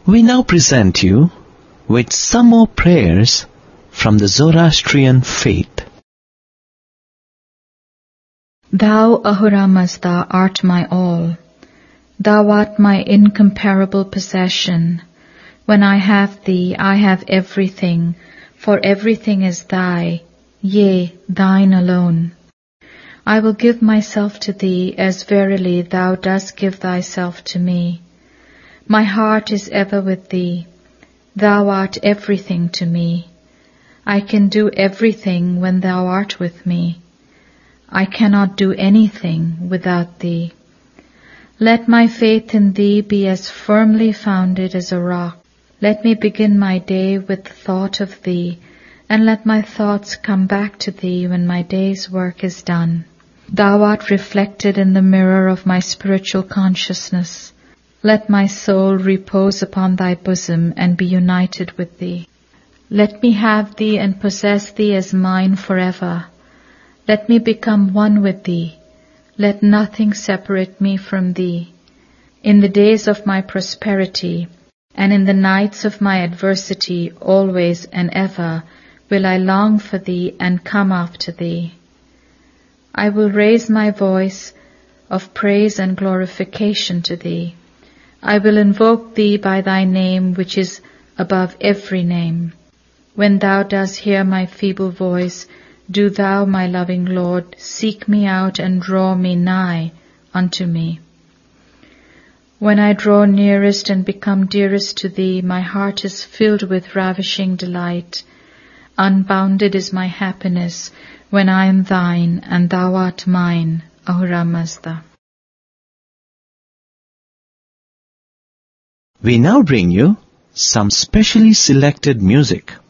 We now present you with some more prayers from the Zoroastrian faith. Thou, Ahura Mazda, art my all. Thou art my incomparable possession. When I have thee, I have everything, for everything is thy, yea, thine alone. I will give myself to thee, as verily thou dost give thyself to me. My heart is ever with thee. Thou art everything to me. I can do everything when thou art with me. I cannot do anything without thee. Let my faith in thee be as firmly founded as a rock. Let me begin my day with the thought of thee, and let my thoughts come back to thee when my day's work is done. Thou art reflected in the mirror of my spiritual consciousness. Let my soul repose upon thy bosom and be united with thee. Let me have thee and possess thee as mine forever. Let me become one with thee. Let nothing separate me from thee. In the days of my prosperity and in the nights of my adversity, always and ever will I long for thee and come after thee. I will raise my voice of praise and glorification to thee. I will invoke thee by thy name, which is above every name. When thou dost hear my feeble voice, do thou, my loving Lord, seek me out and draw me nigh unto me. When I draw nearest and become dearest to thee, my heart is filled with ravishing delight. Unbounded is my happiness when I am thine and thou art mine, Ahura Mazda. We now bring you some specially selected music